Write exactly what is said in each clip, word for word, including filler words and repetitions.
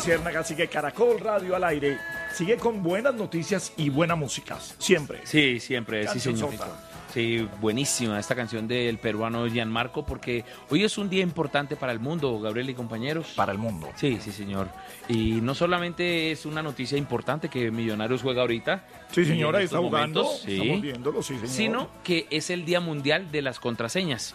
Luciérnaga, sigue Caracol Radio al aire, sigue con buenas noticias y buena música, siempre. Sí, siempre, sí señor. Cancionzota. Sí, buenísima esta canción del peruano Gianmarco, porque hoy es un día importante para el mundo, Gabriel y compañeros. Para el mundo. Sí, sí señor. Y no solamente es una noticia importante que Millonarios juega ahorita. Sí señora, en está estos jugando, momentos, sí, estamos viéndolo, sí señor. sino que es el Día Mundial de las Contraseñas.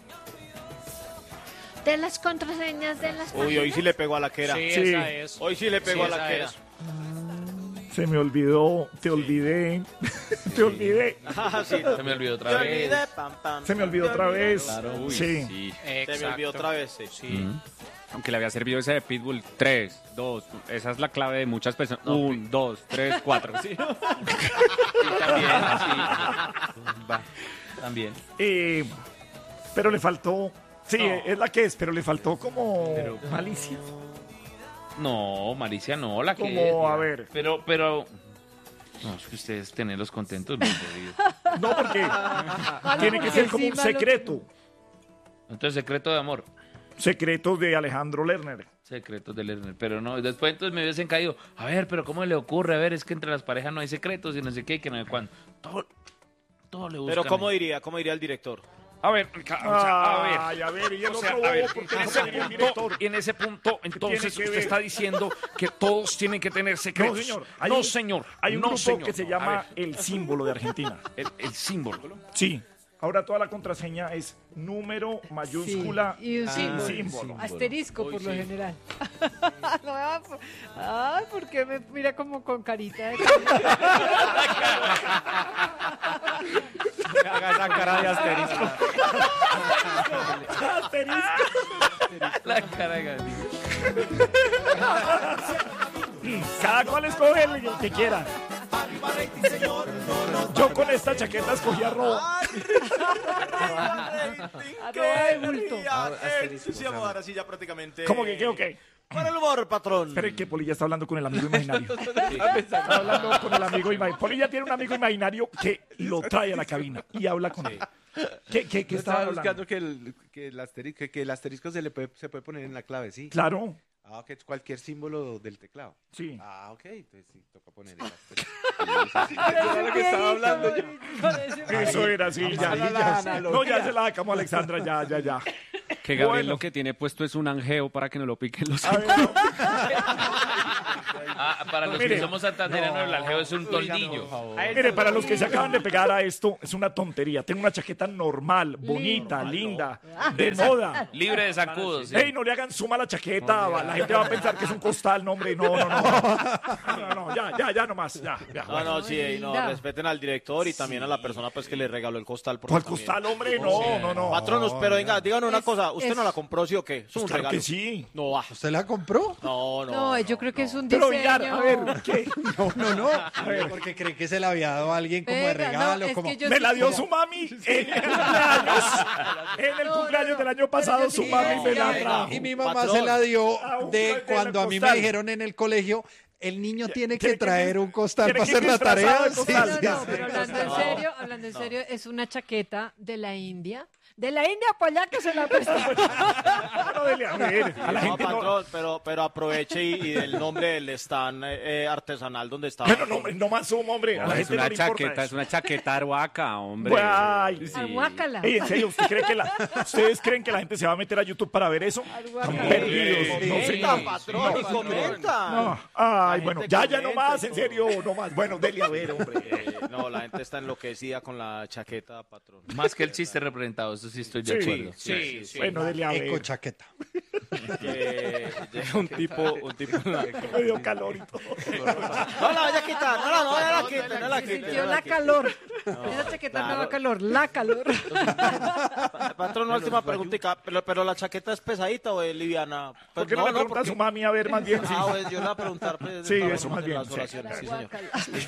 De las contraseñas de las Uy, hoy sí le pegó a la quera. Sí, Sí. esa es. Hoy sí le pegó Sí, a la esa quera. es. Se me olvidó, te olvidé, te olvidé, Ah, sí. Se me olvidó otra Te vez. olvidé, pam, pam. se me olvidó Te otra olvidé. vez. Claro, uy, sí. sí. Se me Exacto. olvidó otra vez, sí. Sí. Ujú. Aunque le había servido ese de Pitbull, tres, dos, esa es la clave de muchas personas. No, Un, dos, tres, cuatro. Sí. Sí, también, sí. Va, también. Eh, pero le faltó, sí, No. es la que es, pero le faltó como Pero- malicia. No, Maricia no, la que Como, es, a ver. Pero, pero... No, es que ustedes tenerlos contentos, muy jodido. No, porque tiene que ser como un encima lo- secreto. Entonces, secreto de amor. Secretos de Alejandro Lerner. Secretos de Lerner, pero no, después entonces me hubiesen caído, a ver, pero ¿cómo le ocurre? A ver, es que entre las parejas no hay secretos y no sé qué, y que no sé cuándo. Todo, todo le buscan. Pero ¿cómo diría? ¿Cómo diría el director? A ver, ca- o sea, a ver. Ay, a ver, y el O sea, otro a ver, bobo, porque en no ese sabía el punto, director. en ese punto, entonces tiene que usted ver? está diciendo que todos tienen que tener secretos. No, señor. Hay no, un- señor. Hay un no, grupo señor. que se A llama ver, El Símbolo de Argentina. el, el símbolo. Sí. Ahora toda la contraseña es número, mayúscula Sí, y un y símbolo. símbolo. Asterisco Hoy por lo sí. general. No, ay, ¿por qué me mira como con carita de... Haga esa cara de asterisco. La cara de Gabriel. Cada cual escoge el el que quiera. Yo con esta chaqueta escogí arroba. Arroba de bulto. Sí, vamos, ahora sí ya prácticamente. ¿Cómo que qué o qué? Para el humor, patrón. Espere que Polilla está hablando con el amigo imaginario. Está hablando con el amigo imaginario. Polilla tiene un amigo imaginario que lo trae a la cabina y habla con él. ¿Qué, qué, qué Yo estaba estaba hablando? buscando que el, que, el asterisco, que, que el asterisco se le puede, se puede poner en la clave, ¿sí? Claro, Ah, que es cualquier símbolo del teclado. sí. Ah, ok, entonces sí, toca poner el asterisco. Era lo que estaba hablando yo. Eso era así, ya, la ya. analogía. No, ya se la sacamos a Alexandra, ya, ya, ya. Que Gabriel Bueno. lo que tiene puesto es un angeo para que no lo piquen los A ver, Ah, para los Mire. que somos santanderianos, el aljeo es un toldillo. mire, para los que se acaban de pegar a esto, es una tontería. Tengo una chaqueta normal, bonita, linda, de moda. Libre de zancudos. sí. Ey, no le hagan suma a la chaqueta, va, la gente va a pensar que es un costal, no, hombre, no, no, no. No, no, ya, ya, ya nomás, ya, ya. No, no, sí, ey, no, Linda. respeten al director y también a la persona pues que le regaló el costal. porque ¿Cuál también- costal, hombre? No, no, no. Patronos, pero venga, díganos una cosa, ¿usted es- no la compró sí o qué? Es un Claro regalo. que sí. No, va. ¿Usted la compró? No, no. No, yo creo que es un Pero, diseño... Villar, a ver, ¿qué? No, no, no. Porque cree que se la había dado a alguien como de Venga, no, regalo. es como... que yo Me sí- la dio su mami en el cumpleaños. En el No, cumpleaños no, no. del año Pero pasado, yo su sí- mami me la venga, trajo. Y mi mamá Patrón. se la dio Ah, un de costal, cuando a mí me costal. dijeron en el colegio, el niño tiene tiene que que traer ir- un costal tiene para que ir hacer la disfrazado tarea. de Sí, costal. No, sí, no, sí. pero hablando en serio, hablando en serio, es una chaqueta de la India. De la India para allá que se la prestó. No, dele, a ver, a la No, gente no. patrón, pero, pero aproveche y, y del nombre del stand eh, artesanal donde está. Bueno, no, hombre, no más suma, hombre. A la es gente no una le importa chaqueta, es eso. una chaqueta arhuaca, hombre. Ay, Sí. Aguácala. Ey, en serio, ¿usted cree que la, ¿ustedes creen que la gente se va a meter a YouTube para ver eso? Están Aguácala. perdidos. No, Comenta, señor. patrón, y comenta. No. Ay, La bueno, gente ya, ya comenta no más, y en todo. serio, no más. Bueno, dele a ver, hombre. Eh, no, la gente está enlocecida con la chaqueta, patrón. Más que el chiste representado, eso sí estoy de Sí, acuerdo. Sí, sí. Bueno, dele a Eco ver. chaqueta. Que llega un tipo, un tipo en la- Me dio calor y todo. No la vaya a quitar, no la, no la quite, no la quite. Sintió no la quite. calor. Esa chaqueta no claro. da calor, la calor. Pa- Patrón, una última preguntita, pero, pero la chaqueta es pesadita o es liviana? Pues ¿Por qué no, le pregunta a porque- su mami a ver más bien? Sí. Ah, pues yo le voy a preguntar. Pues, Sí, para ver eso cómo más hacen bien, las sí. oraciones, sí, señor.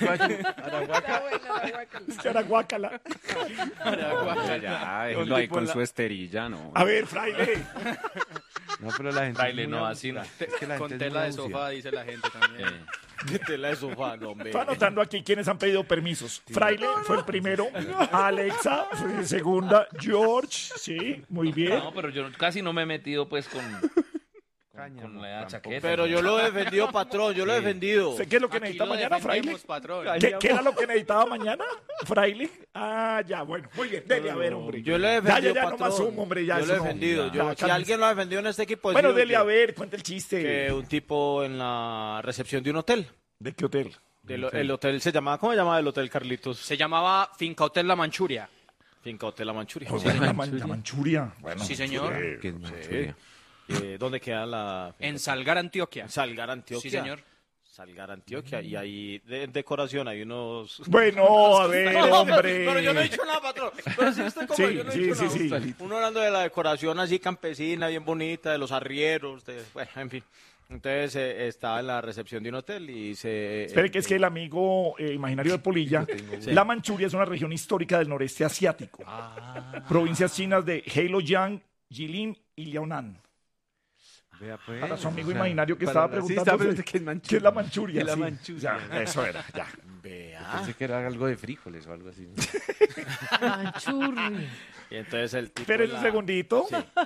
Es que era guácala. Ya, ya, déjelo ahí con su esterilla, ¿no? A ver, fraile. No, pero la gente. Fraile, es muy no, abu- así no. Es que la Con gente es tela muy de abusiva. sofá, dice la gente también. Eh, De tela de sofá, no, hombre. Estoy anotando aquí quienes han pedido permisos. Fraile fue el primero. Alexa fue segunda. George, sí, muy bien. No, pero yo casi no me he metido pues con, con con la chaqueta. Pero yo lo he defendido, patrón, yo lo he defendido. ¿Sé qué es lo que Aquí necesita lo mañana, Fraile? defendemos, patrón. ¿Qué, qué era lo que necesitaba mañana, Fraile? Ah, ya, bueno, muy bien, dele a ver, hombre. Yo lo he Ya, defendido, ya, ya, no patrón. más humo, hombre, ya. Yo eso lo he no. defendido. Ya, Yo, ya, si cálmese. alguien lo ha defendido en este equipo, he Bueno, sido dele que- a ver, cuenta el chiste. que un tipo en la recepción de un hotel. ¿De qué hotel? Del- el hotel se llamaba, ¿cómo se llamaba el hotel, Carlitos? Se llamaba Finca Hotel La Manchuria. Finca Hotel La Manchuria. Pues, Sí, la, Man- la Manchuria. Bueno, Sí, señor. ¿Qué es Manchuria? Eh, ¿Dónde queda la...? En Salgar, Antioquia. En Salgar, Antioquia. Sí, señor. Salgar, Antioquia. Y ahí de en decoración hay unos... Bueno, a ver, hombre. Pero yo no he dicho nada, patrón. Pero sí estoy como Sí, yo no he sí, dicho sí, nada. sí. Uno hablando de la decoración así campesina, bien bonita, de los arrieros, de, bueno, en fin. Entonces eh, estaba en la recepción de un hotel y se... Espere, que es que el amigo eh, imaginario de Polilla, la Manchuria es una región histórica del noreste asiático. Provincias chinas de Heilongjiang, Jilin y Liaonan. Vea, pues. Para su amigo O sea, imaginario que para estaba la- sí, preguntando estaba preguntando qué es Manchuria. qué es la Manchuria. ¿Qué es la sí. Manchuria? Ya, eso era, ya. Vea. Pensé que era algo de frijoles o algo así. Manchurri. Y entonces el tipo... Espere de un la- segundito.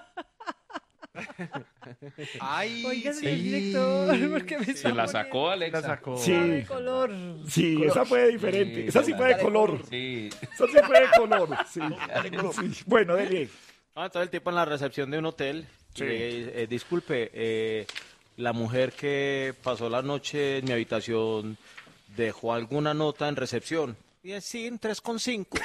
Ay, Oiga, sí. señor director, ¿por qué me Se está la sacó, Alexa. La sacó. Sí. de color? Sí, esa fue diferente. Sí, Esa sí fue de color. Sí. Esa sí fue de color. Sí. Sí. Bueno, dele. Ah, entonces el tipo en la recepción de un hotel. Sí. y le dice, eh, disculpe, eh, la mujer que pasó la noche en mi habitación dejó alguna nota en recepción. Y es sí, en tres coma cinco.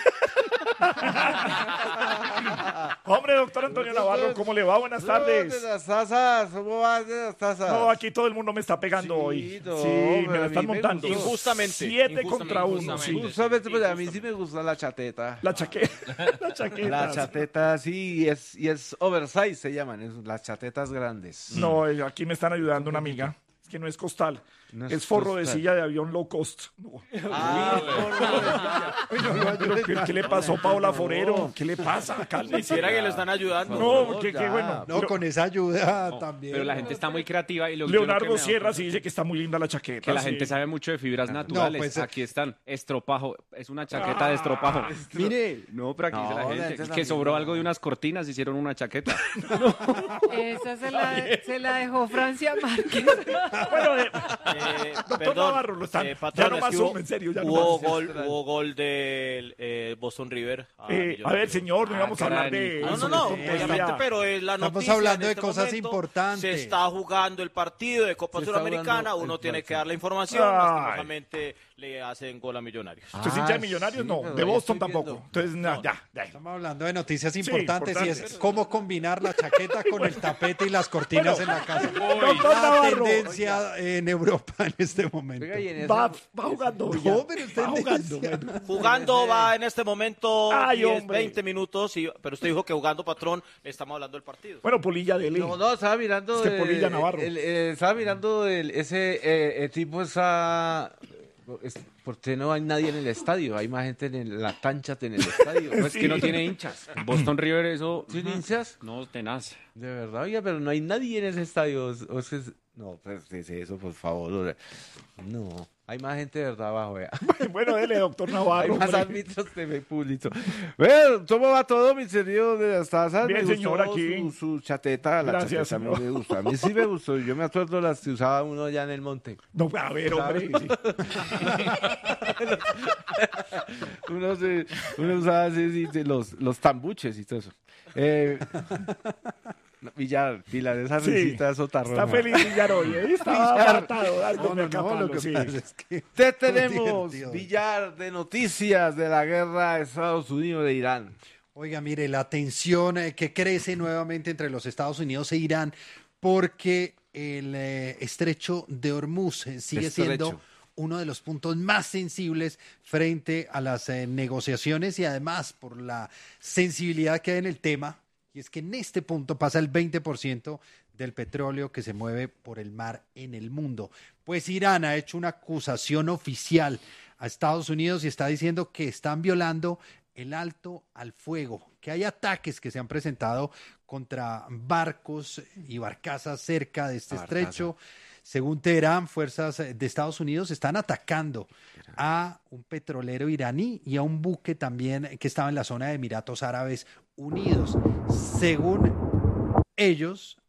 Hombre, doctor Antonio Navarro, ¿cómo le va? Buenas tardes. las tazas? ¿Cómo vas de las tazas? No, aquí todo el mundo me está pegando Sí, hoy. no, Sí, me pero la a están mí me montando. gustó. Injustamente, Siete injustamente, contra uno, sí. injustamente. Justamente, pues a mí sí me gusta la chateta. La chaqueta. La chaqueta. La chateta, sí, y es, y es oversize, se llaman, es- las chatetas grandes. No, eh, aquí me están ayudando una amiga. Es que no es costal. No es, es forro de costal. silla de avión low cost. No. Ah, Pero, ¿qué, qué le pasó a Paola Forero? ¿Qué le pasa? Cálmese. Quisiera que le están ayudando. No, qué, qué ya. bueno. No, Pero con esa ayuda también. Pero la gente está muy creativa y lo, yo lo que Leonardo me da Sierra cuenta sí dice que está muy linda la chaqueta. que la sí. gente sabe mucho de fibras naturales. pues, Aquí están, estropajo, es una chaqueta de estropajo. Mire, no, pero aquí No, dice la la gente gente que sobró también, algo de unas cortinas, hicieron una chaqueta. Esa se la, se la dejó Francia Márquez. Bueno, eh, Eh, Doctor perdón, Navarro, lo están- eh, ya patrón, no es más que hubo, zoom, en serio, ya no hubo más. gol, hubo gol del eh, Boston River. Ah, eh, a Millonarios. ver, señor, no Ah, íbamos a hablar caray. de No, eso, no, no, de tontería. obviamente, pero es la Estamos noticia. hablando en de este cosas momento. importantes. Se está jugando el partido de Copa Se está Suramericana, jugando uno el tiene que partido. dar la información. Ay. Lastimosamente le hacen gol a Millonarios. ¿Usted es hincha de Ah, Millonarios? sí, no, pero de ahí Boston estoy tampoco. viendo. Entonces, na- ya, ya. Estamos hablando de noticias Sí, importantes y importantes. es cómo combinar la chaqueta con el tapete y las cortinas Bueno, en la casa. Doctor La Navarro, tendencia en Europa en este momento. Oiga, y en va, esa- va jugando. No, ya. pero usted va jugando. decía- bueno. Jugando va en este momento Ay, diez, hombre. veinte minutos, y, pero usted dijo que jugando, patrón, estamos hablando del partido. Bueno, Polilla, dele. No, no, estaba mirando. Es que eh, Polilla Navarro. el- eh, estaba mirando el, ese eh, eh, tipo, esa. es- ¿Por qué no hay nadie en el estadio? Hay más gente en la cancha que en el estadio. Pues que no tiene hinchas. Boston River, eso. ¿Tiene hinchas? No, tenaz. De verdad, oiga, pero no hay nadie en ese estadio. O- o es que- no, pues es eso, por favor. o sea, No, hay más gente de verdad abajo. Vea. Bueno, dele, doctor Hay Navarro. más hombre. árbitros T V público. Bueno, ¿cómo va todo, mi señor de las tazas? Bien, Me señor, gustó aquí. Su, su chateta, la Gracias, chateta a mí señor. me gusta. A mí sí me gustó. Yo me acuerdo las que usaba uno allá en el monte. No, a ver, hombre. sí. Uno, se- uno usaba así, sí, sí, los, los tambuches y todo eso. Eh, no, Villar, Pilar, esa Sí. risita sotarrona. Está feliz Villar hoy, ¿eh? Está Villar. matado dándome No, no, acá no, palo, lo que sí. pasa es que Te tenemos, divertido. Villar, de noticias de la guerra de Estados Unidos de Irán. Oiga, mire, la tensión eh, que crece nuevamente entre los Estados Unidos e Irán porque el eh, estrecho de Hormuz eh, sigue Estrecho. siendo uno de los puntos más sensibles frente a las eh, negociaciones y además por la sensibilidad que hay en el tema. Y es que en este punto pasa el veinte por ciento del petróleo que se mueve por el mar en el mundo. Pues Irán ha hecho una acusación oficial a Estados Unidos y está diciendo que están violando el alto al fuego, que hay ataques que se han presentado contra barcos y barcazas cerca de este Barcaza. estrecho. Según Teherán, fuerzas de Estados Unidos están atacando a un petrolero iraní y a un buque también que estaba en la zona de Emiratos Árabes Unidos. Según ellos,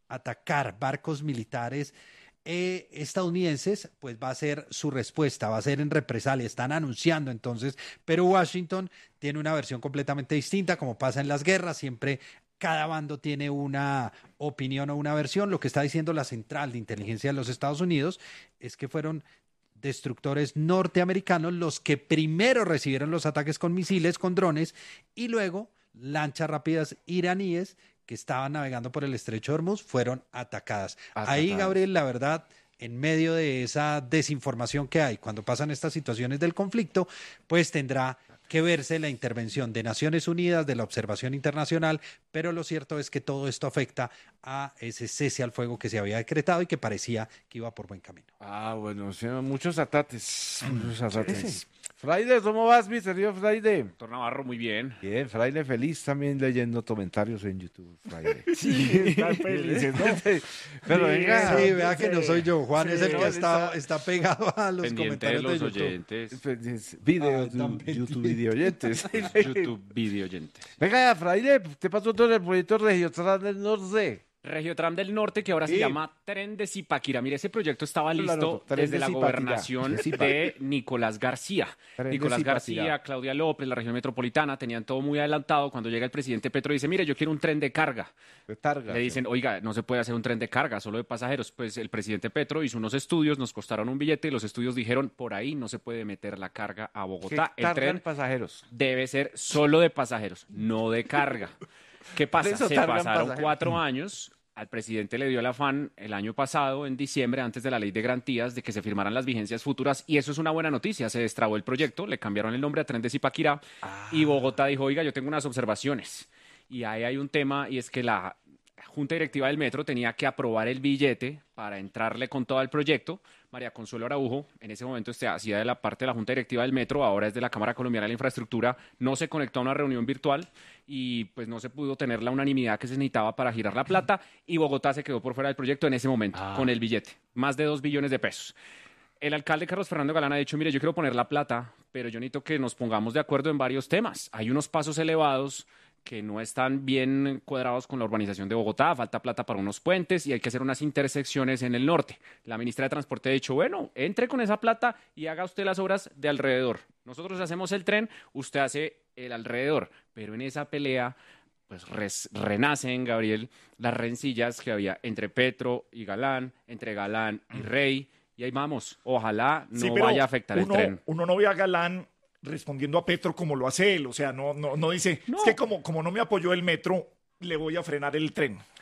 atacar barcos militares eh, estadounidenses, pues va a ser su respuesta, va a ser en represalia, están anunciando entonces, pero Washington tiene una versión completamente distinta, como pasa en las guerras, siempre cada bando tiene una opinión o una versión. Lo que está diciendo la Central de Inteligencia de los Estados Unidos es que fueron destructores norteamericanos los que primero recibieron los ataques con misiles, con drones, y luego lanchas rápidas iraníes que estaban navegando por el estrecho de Hormuz fueron atacadas. atacadas. Ahí, Gabriel, la verdad, en medio de esa desinformación que hay cuando pasan estas situaciones del conflicto, pues tendrá que verse la intervención de Naciones Unidas, de la observación internacional, pero lo cierto es que todo esto afecta a ese cese al fuego que se había decretado y que parecía que iba por buen camino. Ah, bueno, sí, muchos atates, muchos atates. Fraile, ¿cómo vas, mi querido Fraile? Doctor Navarro, muy bien. Bien, Fraile feliz también leyendo comentarios en YouTube, Fraile. Sí, está feliz, ¿no? Pero venga. Sí, vea que no soy yo, Juan Sí, es el que Juan está, está pegado a los Pendiente de comentarios de, los YouTube. oyentes. Videos, Ah, tan YouTube video oyentes. YouTube video oyentes. Venga, Fraile, ¿qué pasó todo el proyecto Regio Tras del Norte? Regiotram del Norte, que ahora Sí. se llama Tren de Zipaquirá. Mire, ese proyecto estaba Claro, listo Tren desde de la Zipaquirá. gobernación De Zipa. de Nicolás García. Tren de Nicolás Zipaquirá. García, Claudia López, la región metropolitana, tenían todo muy adelantado. Cuando llega el presidente Petro y dice, mire, yo quiero un tren de carga. Retarga. Le dicen, oiga, no se puede hacer un tren de carga, solo de pasajeros. Pues el presidente Petro hizo unos estudios, nos costaron un billete y los estudios dijeron, por ahí no se puede meter la carga a Bogotá. El tren pasajeros. debe ser solo de pasajeros, no de carga. ¿Qué pasa? Por eso Se tardan pasaron pasajeros. cuatro años. Al presidente le dio el afán el año pasado, en diciembre, antes de la ley de garantías, de que se firmaran las vigencias futuras. Y eso es una buena noticia. Se destrabó el proyecto, le cambiaron el nombre a Tren de Zipaquirá. Y Bogotá dijo, oiga, yo tengo unas observaciones. Y ahí hay un tema, y es que la Junta Directiva del Metro tenía que aprobar el billete para entrarle con todo el proyecto. María Consuelo Araujo, en ese momento este, hacía de la parte de la Junta Directiva del Metro, ahora es de la Cámara Colombiana de la Infraestructura, no se conectó a una reunión virtual y pues no se pudo tener la unanimidad que se necesitaba para girar la plata y Bogotá se quedó por fuera del proyecto en ese momento, Ah. con el billete, más de dos billones de pesos. El alcalde Carlos Fernando Galán ha dicho, mire, yo quiero poner la plata, pero yo necesito que nos pongamos de acuerdo en varios temas. Hay unos pasos elevados que no están bien cuadrados con la urbanización de Bogotá, falta plata para unos puentes y hay que hacer unas intersecciones en el norte. La ministra de Transporte ha dicho, bueno, entre con esa plata y haga usted las obras de alrededor. Nosotros hacemos el tren, usted hace el alrededor, pero en esa pelea pues res- renacen, Gabriel, las rencillas que había entre Petro y Galán, entre Galán y Rey, y ahí vamos, ojalá no Sí, pero vaya a afectar uno, el tren. Uno no ve a Galán respondiendo a Petro como lo hace él. O sea, no, no, no dice, No. es que como, como no me apoyó el metro, le voy a frenar el tren.